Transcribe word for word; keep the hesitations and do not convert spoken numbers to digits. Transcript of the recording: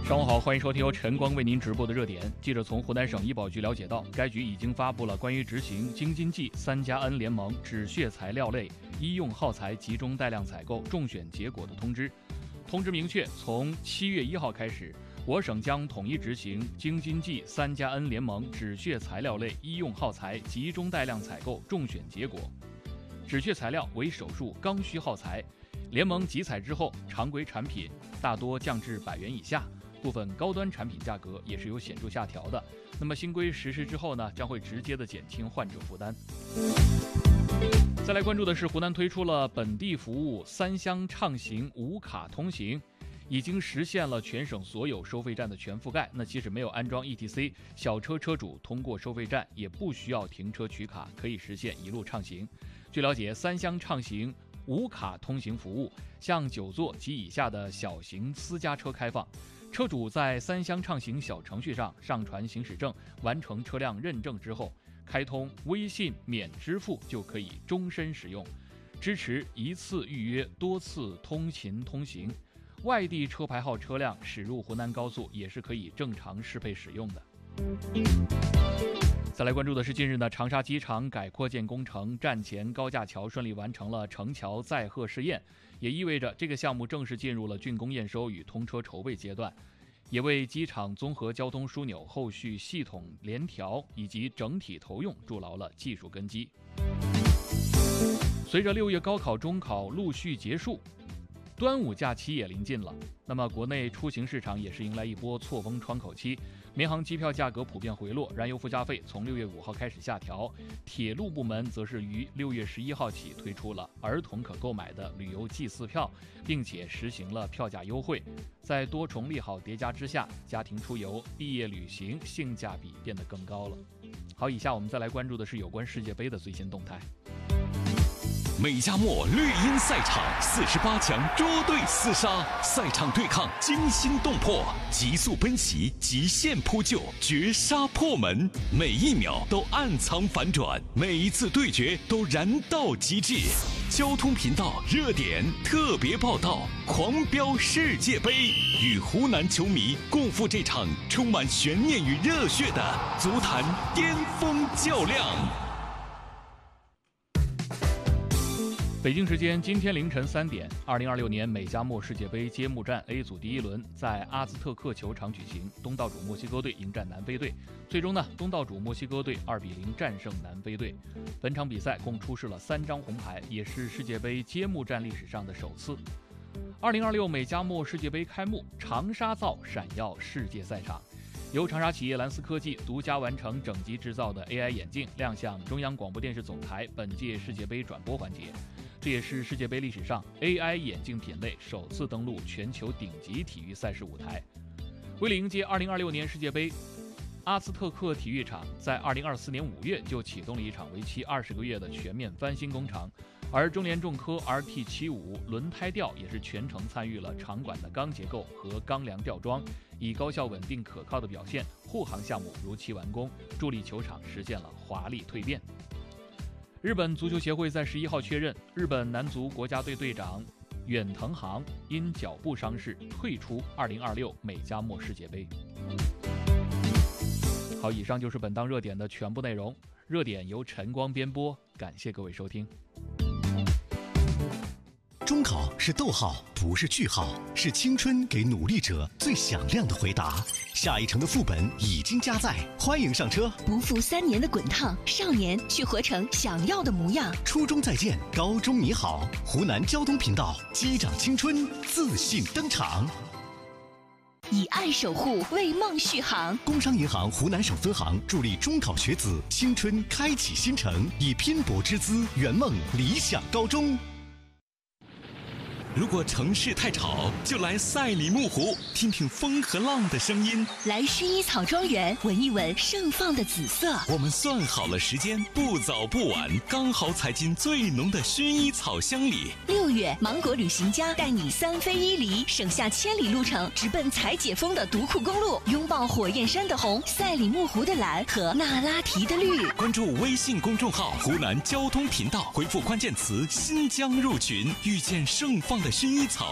上午好，欢迎收听由晨光为您直播的热点。记者从湖南省医保局了解到，该局已经发布了关于执行京津冀三加 N 联盟止血材料类医用耗材集中带量采购中选结果的通知。通知明确，从七月一号开始，我省将统一执行京津冀三加 N 联盟止血材料类医用耗材集中带量采购中选结果。止血材料为手术刚需耗材，联盟集采之后，常规产品大多降至百元以下。部分高端产品价格也是有显著下调的。那么新规实施之后呢，将会直接的减轻患者负担。再来关注的是，湖南推出了本地服务三厢畅行无卡通行，已经实现了全省所有收费站的全覆盖。那即使没有安装 E T C， 小车车主通过收费站也不需要停车取卡，可以实现一路畅行。据了解，三厢畅行无卡通行服务向九座及以下的小型私家车开放。车主在三厢畅行小程序上上传行驶证，完成车辆认证之后，开通微信免支付就可以终身使用，支持一次预约多次通勤通行。外地车牌号车辆驶入湖南高速也是可以正常适配使用的。再来关注的是，近日呢，长沙机场改扩建工程站前高架桥顺利完成了成桥载荷试验，也意味着这个项目正式进入了竣工验收与通车筹备阶段，也为机场综合交通枢纽后续系统联调以及整体投用筑牢了技术根基。随着六月高考中考陆续结束，端午假期也临近了，那么国内出行市场也是迎来一波错峰窗口期，民航机票价格普遍回落，燃油附加费从六月五号开始下调，铁路部门则是于六月十一号起推出了儿童可购买的旅游祭祀票，并且实行了票价优惠。在多重利好叠加之下，家庭出游、毕业旅行性价比变得更高了。好，以下我们再来关注的是有关世界杯的最新动态。 美加墨绿茵赛场四十八强捉对厮杀，赛场对抗惊心动魄，急速奔袭，极限扑救，绝杀破门，每一秒都暗藏反转，每一次对决都燃到极致。交通频道热点特别报道，狂飙世界杯，与湖南球迷共赴这场充满悬念与热血的足坛巅峰较量。 北京时间今天凌晨三点，二零二六年美加墨世界杯揭幕战 A 组第一轮在阿兹特克球场举行，东道主墨西哥队迎战南非队。最终呢，东道主墨西哥队二比零战胜南非队。本场比赛共出示了三张红牌，也是世界杯揭幕战历史上的首次。二零二六美加墨世界杯开幕，长沙造闪耀世界赛场。由长沙企业蓝思科技独家完成整机制造的 A I 眼镜亮相中央广播电视总台本届世界杯转播环节，这也是世界杯历史上 A I 眼镜品类首次登陆全球顶级体育赛事舞台。为了迎接二零二六年世界杯，阿兹特克体育场在二零二四年五月就启动了一场为期二十个月的全面翻新工程，而中联重科 R T 七十五 轮胎吊也是全程参与了场馆的钢结构和钢梁吊装，以高效稳定可靠的表现，护航项目如期完工，助力球场实现了华丽蜕变。日本足球协会在十一号确认，日本男足国家队队长远藤航因脚部伤势退出二零二六美加墨世界杯。好，以上就是本档热点的全部内容。热点由晨光编播，感谢各位收听。 中考是逗号，不是句号，是青春给努力者最响亮的回答。下一城的副本已经加载，欢迎上车。 不负三年的滚烫，少年去活成想要的模样。 初中再见，高中你好。湖南交通频道，击掌青春，自信登场。 以爱守护，为梦续航。 工商银行湖南省分行助力中考学子青春开启新程，以拼搏之姿圆梦理想高中。 如果城市太吵，就来赛里木湖，听听风和浪的声音； 来薰衣草庄园，闻一闻盛放的紫色。 我们算好了时间，不早不晚，刚好踩进最浓的薰衣草香里。 六月，芒果旅行家带你三飞一离，省下千里路程，直奔采解封的独库公路，拥抱火焰山的红、赛里木湖的蓝和那拉提的绿。 关注微信公众号湖南交通频道，回复关键词新疆入群，遇见盛放的薰衣草。